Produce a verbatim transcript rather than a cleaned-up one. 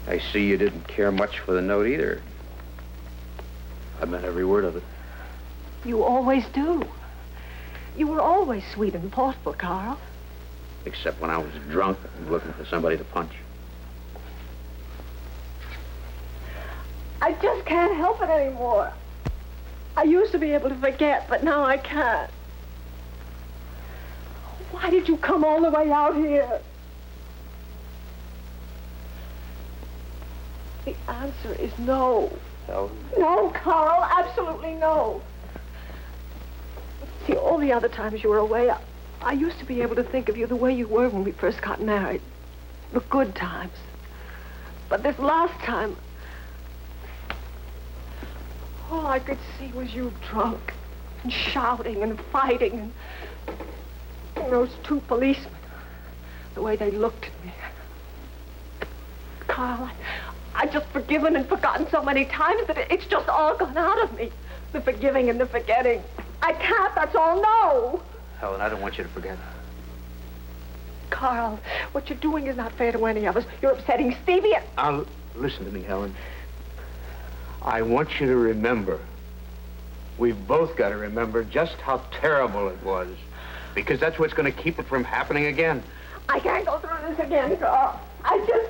I see you didn't care much for the note either. I meant every word of it. You always do. You were always sweet and thoughtful, Carl. Except when I was drunk and looking for somebody to punch. I just can't help it anymore. I used to be able to forget, but now I can't. Why did you come all the way out here? The answer is no. Helen? No, Carl, absolutely no. See, all the other times you were away, I, I used to be able to think of you the way you were when we first got married. The good times. But this last time, all I could see was you drunk and shouting and fighting and those two policemen, the way they looked at me. Carl, I, I've just forgiven and forgotten so many times that it's just all gone out of me. The forgiving and the forgetting. I can't, that's all, no. Helen, I don't want you to forget. Carl, what you're doing is not fair to any of us. You're upsetting Stevie and... Now, listen to me, Helen. I want you to remember, we've both got to remember just how terrible it was. Because that's what's going to keep it from happening again. I can't go through this again, Carl. I just